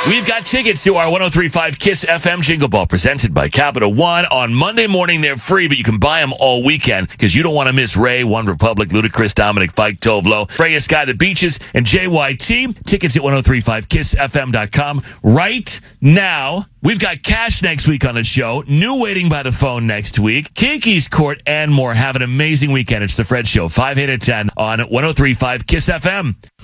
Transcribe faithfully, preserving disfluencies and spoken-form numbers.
We've got tickets to our one oh three point five KISS F M Jingle Ball presented by Capital One. On Monday morning, they're free, but you can buy them all weekend because you don't want to miss Ray, One Republic, Ludacris, Dominic Fike, Tovlo, Freya Sky the Beaches, and J Y T. Tickets at ten thirty-five kiss f m dot com right now. We've got Cash next week on the show, New Waiting by the Phone next week, Kiki's Court, and more. Have an amazing weekend. It's The Fred Show, five, eight, and ten on one oh three point five KISS F M.